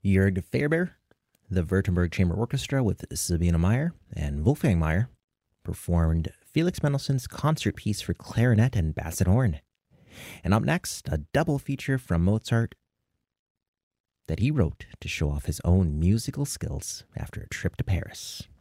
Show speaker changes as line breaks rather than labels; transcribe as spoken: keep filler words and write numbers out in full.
Jörg Faerber, the Württemberg Chamber Orchestra with Sabine Meyer and Wolfgang Meyer performed Felix Mendelssohn's concert piece for clarinet and basset horn. And up next, a double feature from Mozart that he wrote to show off his own musical skills after a trip to Paris.